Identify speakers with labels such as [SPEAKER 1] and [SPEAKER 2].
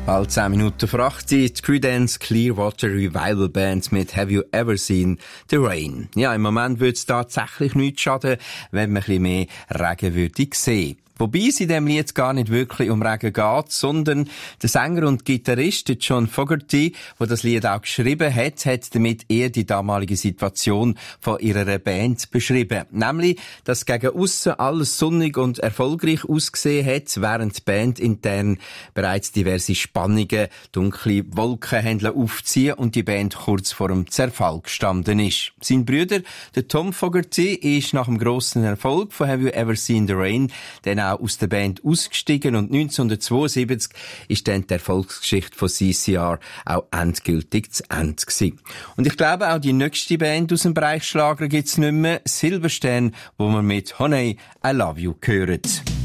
[SPEAKER 1] Bald 10 Minuten vor 8 die Creedence Clearwater Revival Band mit «Have you ever seen the rain?» Ja, im Moment würde es tatsächlich nichts schaden, wenn man ein bisschen mehr Regen würde sehen. Wobei es in diesem Lied gar nicht wirklich um Regen geht, sondern der Sänger und Gitarrist John Fogerty, der das Lied auch geschrieben hat, hat damit eher die damalige Situation von ihrer Band beschrieben. Nämlich, dass gegen aussen alles sonnig und erfolgreich ausgesehen hat, während die Band intern bereits diverse Spannungen, dunkle Wolken aufziehen und die Band kurz vor dem Zerfall gestanden ist. Sein Bruder, der Tom Fogerty, ist nach dem grossen Erfolg von «Have you ever seen the rain?» dann auch aus der Band ausgestiegen und 1972 ist dann die Erfolgsgeschichte von CCR auch endgültig zu Ende gewesen. Und ich glaube, auch die nächste Band aus dem Bereich Schlager gibt's nicht mehr. Silberstern, wo wir mit «Honey, I Love You» hören.